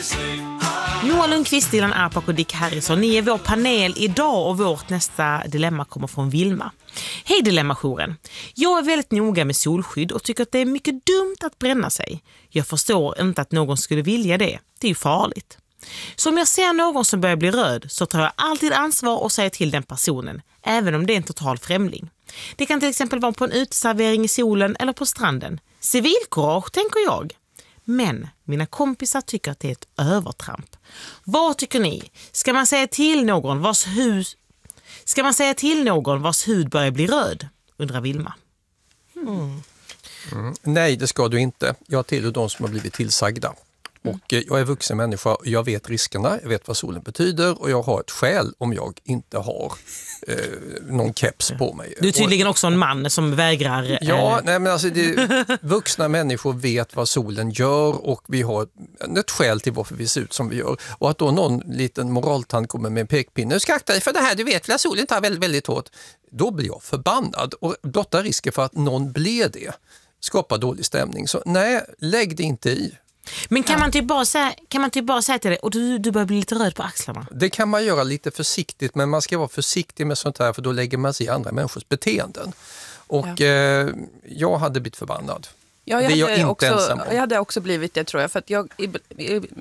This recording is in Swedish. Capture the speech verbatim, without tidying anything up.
Noah Lundqvist, Dilan Arpak och Dick Harrison. Ni är vår panel idag och vårt nästa dilemma kommer från Vilma. Hej Dilemmajouren. Jag är väldigt noga med solskydd och tycker att det är mycket dumt att bränna sig. Jag förstår inte att någon skulle vilja det. Det är ju farligt. Så om jag ser någon som börjar bli röd så tar jag alltid ansvar och säger till den personen, även om det är en total främling. Det kan till exempel vara på en uteservering i solen eller på stranden. Civilkurage, tänker jag. Men mina kompisar tycker att det är ett övertramp. Vad tycker ni? Ska man säga till någon vars hus Ska man säga till någon vars hud börjar bli röd? Undrar Vilma. Mm. Mm. Nej, det ska du inte. Jag tillhör de som har blivit tillsagda. Och jag är vuxen människa och jag vet riskerna, jag vet vad solen betyder och jag har ett skäl om jag inte har eh, någon keps på mig. Du är tydligen också en man som vägrar... Eh... Ja, nej, men alltså det, vuxna människor vet vad solen gör och vi har ett skäl till varför vi ser ut som vi gör. Och att då någon liten moraltant kommer med en pekpinne, ska akta dig för det här, du vet väl att solen tar väldigt, väldigt hårt. Då blir jag förbannad och blotta risken för att någon blir det skapar dålig stämning. Så nej, lägg det inte i. Men kan man typ bara säga, kan man typ bara säga till dig och du, du börjar bli lite röd på axlarna? Det kan man göra lite försiktigt, men man ska vara försiktig med sånt här för då lägger man sig i andra människors beteenden. Och ja. eh, jag hade blivit förbannad. Ja, jag, det är jag, hade inte också, ensam om. jag hade också blivit det tror jag. För att jag